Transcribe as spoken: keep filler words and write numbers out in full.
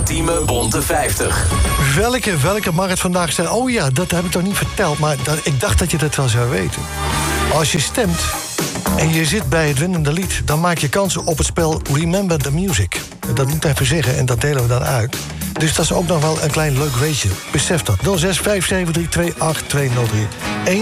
ultieme bonte vijftig. Welke, welke mag het vandaag zijn? Oh ja, dat heb ik toch niet verteld, maar dat, ik dacht dat je dat wel zou weten. Als je stemt en je zit bij het winnende lied, dan maak je kansen op het spel Remember the Music. Dat moet ik even zeggen en dat delen we dan uit. Dus dat is ook nog wel een klein leuk weetje. Besef dat. nul zes vijf zeven drie twee acht twee nul drie.